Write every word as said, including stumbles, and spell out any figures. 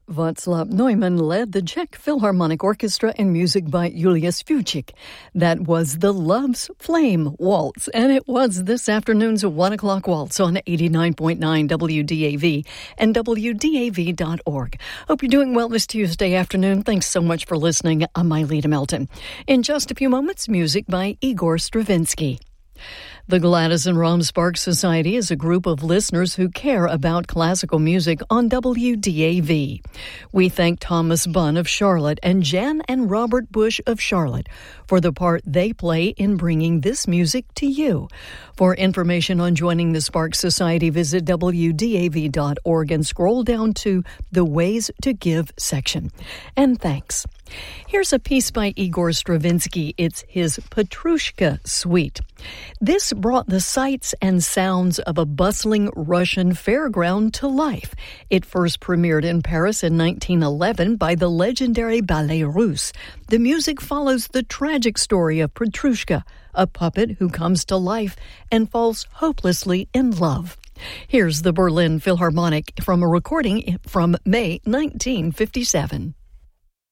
Václav Neumann led the Czech Philharmonic Orchestra in music by Julius Fučík. That was the Love's Flame Waltz, and it was this afternoon's one o'clock waltz on eighty-nine point nine W D A V and W D A V dot org. Hope you're doing well this Tuesday afternoon. Thanks so much for listening. I'm Myleta Melton. In just a few moments, music by Igor Stravinsky. The Gladys and Rom Sparks Society is a group of listeners who care about classical music on W D A V. We thank Thomas Bunn of Charlotte and Jan and Robert Bush of Charlotte for the part they play in bringing this music to you. For information on joining the Sparks Society, visit W D A V dot org and scroll down to the Ways to Give section. And thanks. Here's a piece by Igor Stravinsky. It's his Petrushka Suite. This brought the sights and sounds of a bustling Russian fairground to life. It first premiered in Paris in nineteen eleven by the legendary Ballet Russe. The music follows the tragic story of Petrushka, a puppet who comes to life and falls hopelessly in love. Here's the Berlin Philharmonic from a recording from May nineteen fifty-seven.